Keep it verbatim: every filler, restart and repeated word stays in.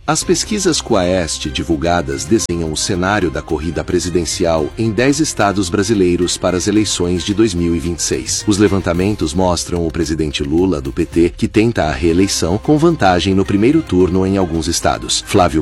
As pesquisas Quaest divulgadas desenham o cenário da corrida presidencial em dez estados brasileiros para as eleições de dois mil e vinte e seis. Os levantamentos mostram o presidente Lula, do P T, que tenta a reeleição, com vantagem no primeiro turno em alguns estados. Flávio